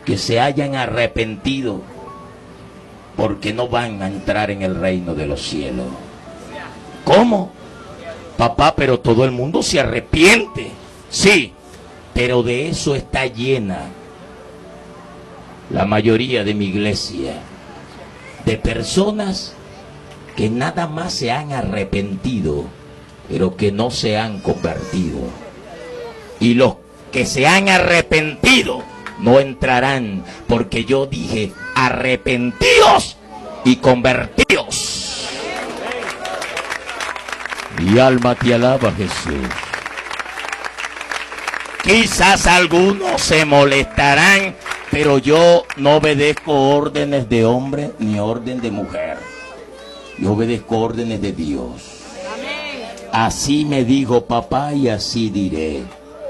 que se hayan arrepentido, porque no van a entrar en el reino de los cielos. ¿Cómo? Papá, pero todo el mundo se arrepiente. Sí, pero de eso está llena la mayoría de mi iglesia, de personas que nada más se han arrepentido, pero que no se han convertido. Y los que se han arrepentido no entrarán, porque yo dije: arrepentíos y convertíos. Mi alma te alaba, Jesús. Quizás algunos se molestarán, pero yo no obedezco órdenes de hombre ni orden de mujer. Yo obedezco órdenes de Dios. Así me dijo papá y así diré.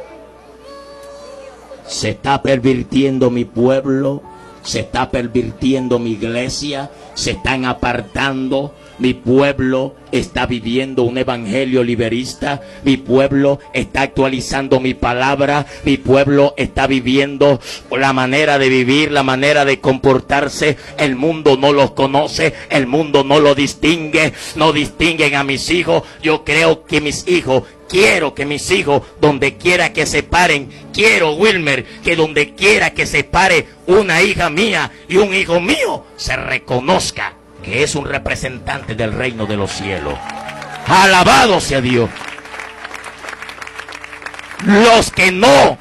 Se está pervirtiendo mi pueblo, se está pervirtiendo mi iglesia, se están apartando. Mi pueblo está viviendo un evangelio liberista. Mi pueblo está actualizando mi palabra. Mi pueblo está viviendo la manera de vivir, la manera de comportarse. El mundo no los conoce, el mundo no lo distingue. No distinguen a mis hijos. Yo creo que mis hijos, quiero que mis hijos, donde quiera que se paren, quiero, Wilmer, que donde quiera que se pare una hija mía y un hijo mío, se reconozca que es un representante del reino de los cielos. Alabado sea Dios. Los que no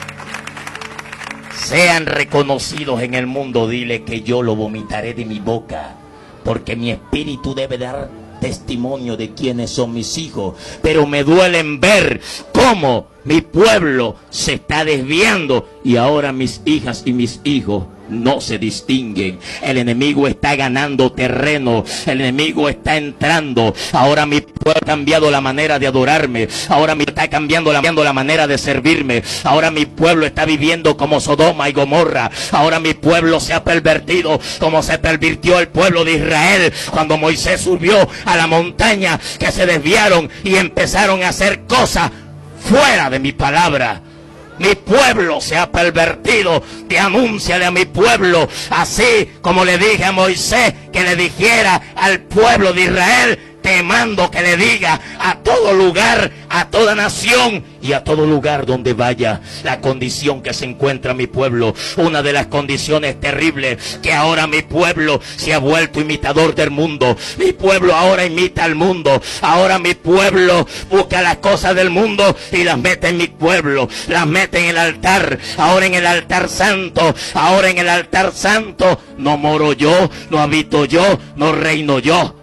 sean reconocidos en el mundo, dile que yo lo vomitaré de mi boca, porque mi espíritu debe dar testimonio de quiénes son mis hijos. Pero me duelen ver cómo mi pueblo se está desviando y ahora mis hijas y mis hijos no se distinguen. El enemigo está ganando terreno, el enemigo está entrando. Ahora mi pueblo ha cambiado la manera de adorarme, ahora mi está cambiando la manera de servirme. Ahora mi pueblo está viviendo como Sodoma y Gomorra. Ahora mi pueblo se ha pervertido como se pervirtió el pueblo de Israel cuando Moisés subió a la montaña, que se desviaron y empezaron a hacer cosas fuera de mi palabra. Mi pueblo se ha pervertido. Te anúnciale a mi pueblo, así como le dije a Moisés que le dijera al pueblo de Israel. Te mando que le diga a todo lugar, a toda nación y a todo lugar donde vaya, la condición que se encuentra mi pueblo. Una de las condiciones terribles, que ahora mi pueblo se ha vuelto imitador del mundo. Mi pueblo ahora imita al mundo. Ahora mi pueblo busca las cosas del mundo y las mete en mi pueblo, las mete en el altar. Ahora en el altar santo, ahora en el altar santo no moro yo, no habito yo, no reino yo.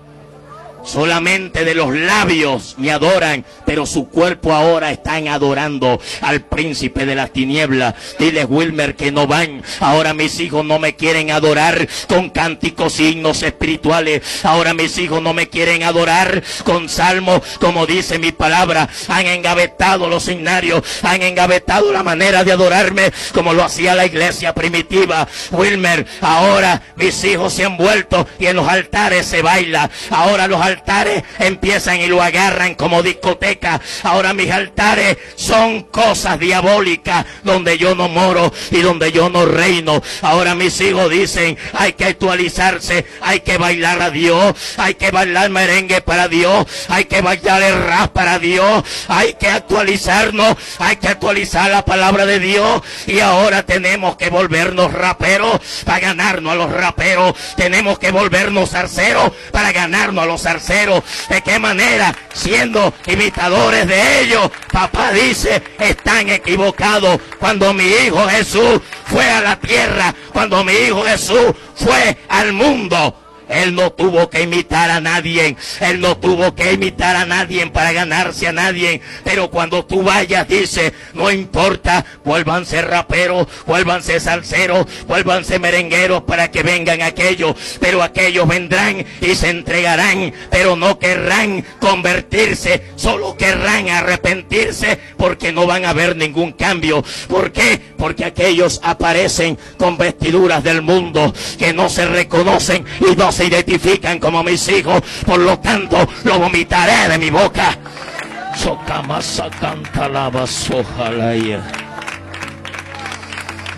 Solamente de los labios me adoran, pero su cuerpo ahora están adorando al príncipe de las tinieblas. Dile, Wilmer, que no van. Ahora mis hijos no me quieren adorar con cánticos y himnos espirituales. Ahora mis hijos no me quieren adorar con salmos, como dice mi palabra. Han engavetado los himnarios, han engavetado la manera de adorarme como lo hacía la iglesia primitiva. Wilmer, ahora mis hijos se han vuelto y en los altares se baila. Ahora los altares empiezan y lo agarran como discoteca. Ahora mis altares son cosas diabólicas donde yo no moro y donde yo no reino. Ahora mis hijos dicen, hay que actualizarse, hay que bailar a Dios, hay que bailar merengue para Dios, hay que bailar el rap para Dios, hay que actualizarnos, hay que actualizar la palabra de Dios. Y ahora tenemos que volvernos raperos para ganarnos a los raperos, tenemos que volvernos zarceros para ganarnos a los zarceros. ¿De qué manera? Siendo imitadores de ellos. Papá dice, están equivocados. Cuando mi hijo Jesús fue a la tierra, cuando mi hijo Jesús fue al mundo, él no tuvo que imitar a nadie. Él no tuvo que imitar a nadie para ganarse a nadie. Pero cuando tú vayas, dice, no importa, vuélvanse raperos, vuélvanse salseros, vuélvanse merengueros para que vengan aquellos. Pero aquellos vendrán y se entregarán, pero no querrán convertirse, solo querrán arrepentirse, porque no van a ver ningún cambio. ¿Por qué? Porque aquellos aparecen con vestiduras del mundo, que no se reconocen y no se identifican como mis hijos. Por lo tanto, lo vomitaré de mi boca. Sokamasa canta la basojalaya.